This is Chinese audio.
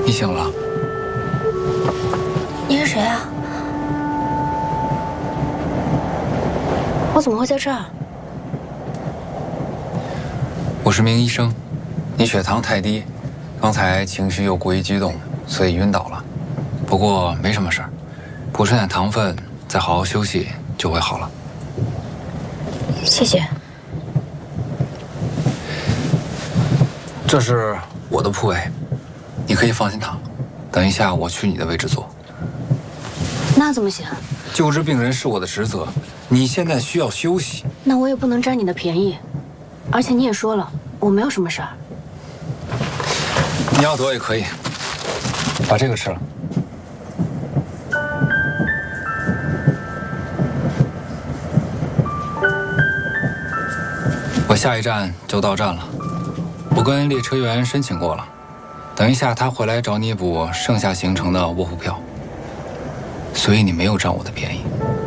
你醒了？ 你是谁啊？我怎么会在这儿？ 我是名医生，你血糖太低，刚才情绪又过于激动，所以晕倒了。不过没什么事儿，补充点糖分，再好好休息就会好了。 谢谢。 这是我的铺位，你可以放心躺。等一下我去你的位置坐。 那怎么行？ 救治病人是我的职责，你现在需要休息。 那我也不能占你的便宜，而且你也说了，我没有什么事儿。 你要得也可以，把这个吃了。我下一站就到站了，我跟列车员申请过了，等一下他回来找你补剩下行程的卧铺票，所以你没有占我的便宜。